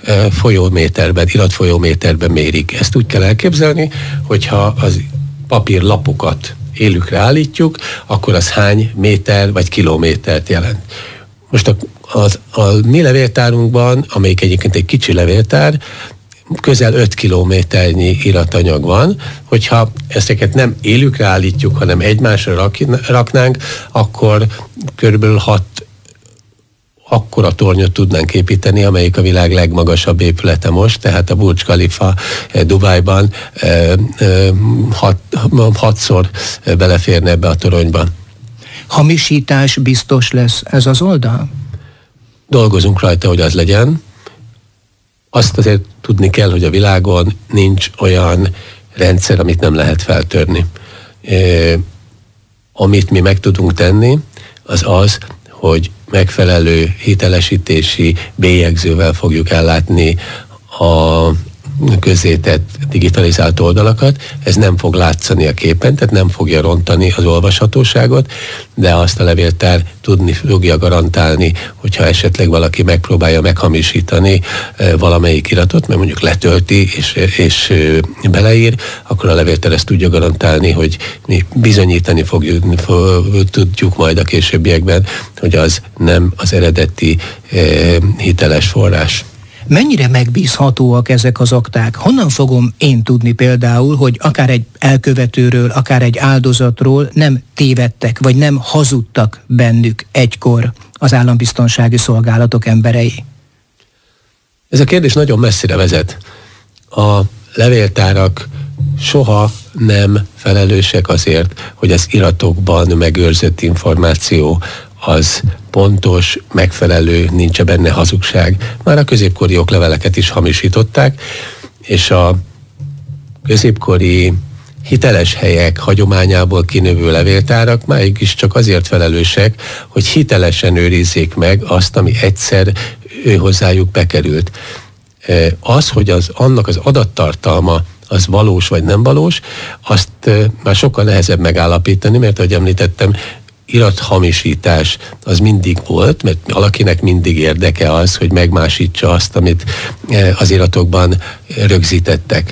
folyóméterben, iratfolyóméterben mérik. Ezt úgy kell elképzelni, hogyha az papírlapokat élükre állítjuk, akkor az hány méter vagy kilométert jelent. Most a mi levéltárunkban, amelyik egyébként egy kicsi levéltár, közel 5 kilométernyi iratanyag van, hogyha ezeket nem élükre állítjuk, hanem egymásra raknánk, akkor körülbelül 6 akkora tornyot tudnánk építeni, amelyik a világ legmagasabb épülete most, tehát a Burj Khalifa Dubájban 6-szor beleférne ebbe a toronyba. Hamisítás biztos lesz ez az oldal? Dolgozunk rajta, hogy az legyen. Azt azért tudni kell, hogy a világon nincs olyan rendszer, amit nem lehet feltörni. Amit mi meg tudunk tenni, az az, hogy megfelelő hitelesítési bélyegzővel fogjuk ellátni a közzétett digitalizált oldalakat. Ez nem fog látszani a képen, tehát nem fogja rontani az olvashatóságot, de azt a levéltár tudni fogja garantálni, hogyha esetleg valaki megpróbálja meghamisítani valamelyik iratot, mert mondjuk letölti és beleír, akkor a levéltár ezt tudja garantálni, hogy mi bizonyítani tudjuk majd a későbbiekben, hogy az nem az eredeti hiteles forrás. Mennyire megbízhatóak ezek az akták? Honnan fogom én tudni például, hogy akár egy elkövetőről, akár egy áldozatról nem tévedtek, vagy nem hazudtak bennük egykor az állambiztonsági szolgálatok emberei? Ez a kérdés nagyon messzire vezet. A levéltárak soha nem felelősek azért, hogy az iratokban megőrzött információ az pontos, megfelelő, nincs benne hazugság. Már a középkori okleveleket is hamisították, és a középkori hiteles helyek hagyományából kinövő levéltárak máig is csak azért felelősek, hogy hitelesen őrizzék meg azt, ami egyszer hozzájuk bekerült. Az, hogy annak az adattartalma az valós vagy nem valós, azt már sokkal nehezebb megállapítani, mert ahogy említettem, irathamisítás az mindig volt, mert valakinek mindig érdeke az, hogy megmásítsa azt, amit az iratokban rögzítettek.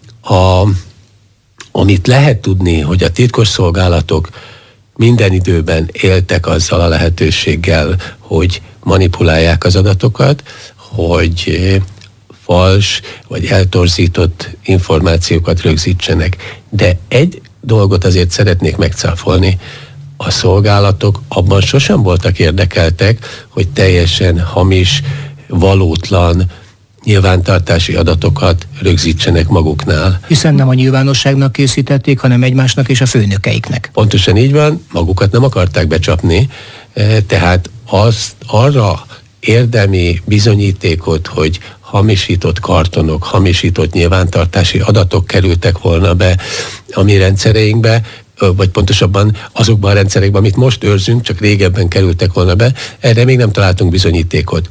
Amit lehet tudni, hogy a titkosszolgálatok minden időben éltek azzal a lehetőséggel, hogy manipulálják az adatokat, hogy fals vagy eltorzított információkat rögzítsenek. De egy dolgot azért szeretnék megcáfolni. A szolgálatok abban sosem voltak érdekeltek, hogy teljesen hamis, valótlan nyilvántartási adatokat rögzítsenek maguknál. Hiszen nem a nyilvánosságnak készítették, hanem egymásnak és a főnökeiknek. Pontosan így van, magukat nem akarták becsapni, tehát arra érdemi bizonyítékot, hogy hamisított kartonok, hamisított nyilvántartási adatok kerültek volna be a mi rendszereinkbe, vagy pontosabban azokban a rendszerekben, amit most őrzünk, csak régebben kerültek volna be, erre még nem találtunk bizonyítékot.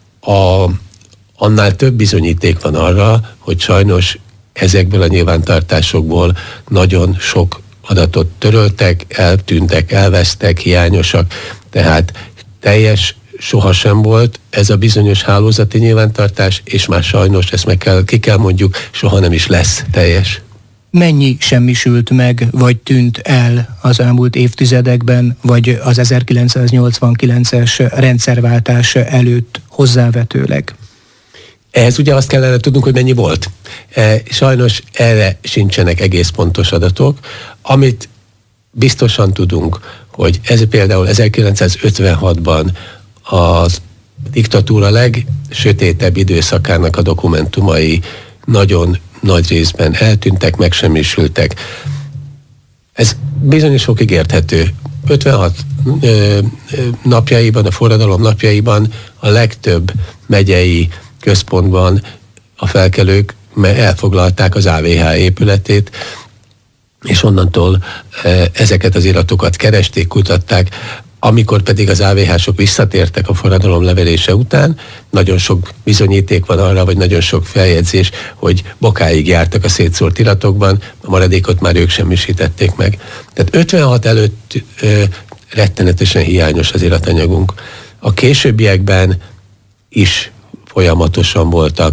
Annál több bizonyíték van arra, hogy sajnos ezekből a nyilvántartásokból nagyon sok adatot töröltek, eltűntek, elvesztek, hiányosak, tehát teljes sohasem volt ez a bizonyos hálózati nyilvántartás, és már sajnos ezt ki kell mondjuk, soha nem is lesz teljes. Mennyi semmisült meg, vagy tűnt el az elmúlt évtizedekben, vagy az 1989-es rendszerváltás előtt hozzávetőleg? Ehhez ugye azt kellene tudnunk, hogy mennyi volt. Sajnos erre sincsenek egész pontos adatok. Amit biztosan tudunk, hogy ez például 1956-ban a diktatúra legsötétebb időszakának a dokumentumai nagyon nagy részben eltűntek, megsemmisültek. Ez bizonyos fokig érthető. 56 napjaiban, a forradalom napjaiban a legtöbb megyei központban a felkelők elfoglalták az AVH épületét, és onnantól ezeket az iratokat keresték, kutatták. Amikor pedig az AVH-sok visszatértek a forradalom leverése után, nagyon sok bizonyíték van arra, vagy nagyon sok feljegyzés, hogy bokáig jártak a szétszórt iratokban, a maradékot már ők semmisítették meg. Tehát 56 előtt rettenetesen hiányos az iratanyagunk. A későbbiekben is folyamatosan voltak